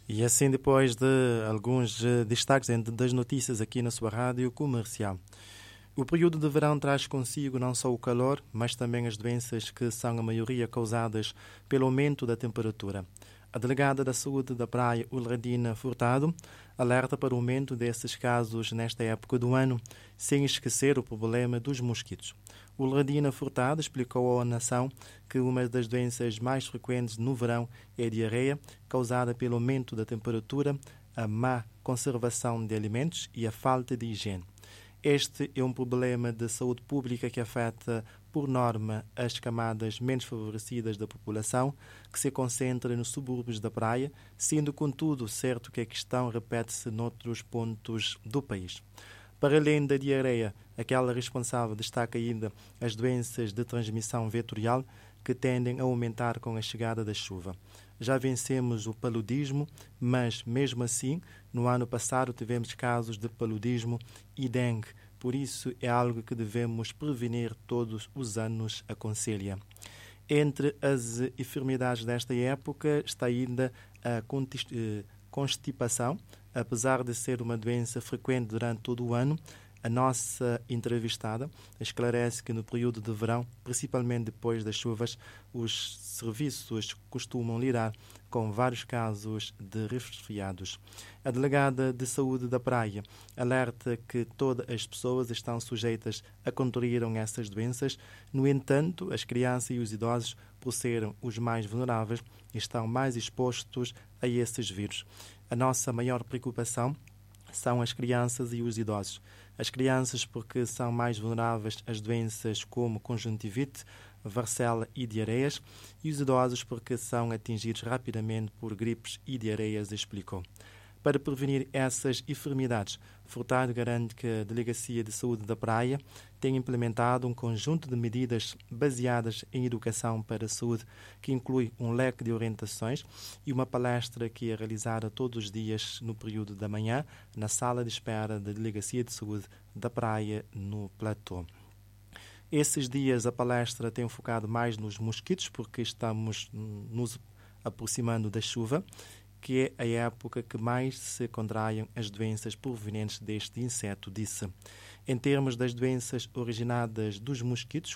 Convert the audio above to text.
E assim, depois de alguns destaques das notícias aqui na sua rádio comercial. O período de verão traz consigo não só o calor, mas também as doenças que são a maioria causadas pelo aumento da temperatura. A delegada da Saúde da Praia, Ulradina Furtado, alerta para o aumento desses casos nesta época do ano, sem esquecer o problema dos mosquitos. Ulradina Furtado explicou à nação que uma das doenças mais frequentes no verão é a diarreia, causada pelo aumento da temperatura, a má conservação de alimentos e a falta de higiene. Este é um problema de saúde pública que afeta, por norma, as camadas menos favorecidas da população, que se concentra nos subúrbios da praia, sendo, contudo, certo que a questão repete-se noutros pontos do país. Para além da diarreia, aquela responsável destaca ainda as doenças de transmissão vetorial, que tendem a aumentar com a chegada da chuva. Já vencemos o paludismo, mas, mesmo assim, no ano passado tivemos casos de paludismo e dengue. Por isso, é algo que devemos prevenir todos os anos, aconselha. Entre as enfermidades desta época está ainda a constipação. Apesar de ser uma doença frequente durante todo o ano, a nossa entrevistada esclarece que no período de verão, principalmente depois das chuvas, os serviços costumam lidar com vários casos de resfriados. A delegada de saúde da praia alerta que todas as pessoas estão sujeitas a contraírem essas doenças. No entanto, as crianças e os idosos, por serem os mais vulneráveis, estão mais expostos a esses vírus. A nossa maior preocupação são as crianças e os idosos. As crianças porque são mais vulneráveis às doenças como conjuntivite, varicela e diarreias, e os idosos porque são atingidos rapidamente por gripes e diarreias, explicou. Para prevenir essas enfermidades, Furtado garante que a Delegacia de Saúde da Praia tem implementado um conjunto de medidas baseadas em educação para a saúde, que inclui um leque de orientações e uma palestra que é realizada todos os dias no período da manhã, na sala de espera da Delegacia de Saúde da Praia, no Platô. Esses dias a palestra tem focado mais nos mosquitos, porque estamos nos aproximando da chuva, que é a época que mais se contraem as doenças provenientes deste inseto, disse. Em termos das doenças originadas dos mosquitos,